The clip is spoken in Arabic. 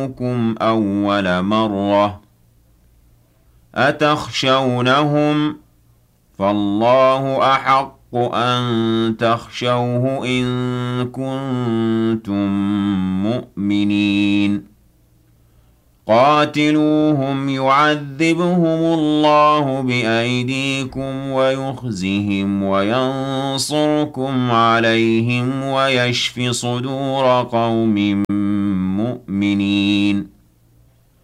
يُخْرِجُوكُمْ أَوَّلَ مَرَّةٍ أَتَخْشَوْنَهُمْ ۚ فَاللَّهُ أَحَقُّ أَن تَخْشَوْهُ إِن كُنتُم مُّؤْمِنِينَ قَاتِلُوهُمْ يُعَذِّبْهُمُ اللَّهُ بِأَيْدِيكُمْ وَيُخْزِهِمْ وَيَنصُرْكُمْ عَلَيْهِمْ وَيَشْفِ صُدُورَ قَوْمٍ مُّؤْمِنِينَ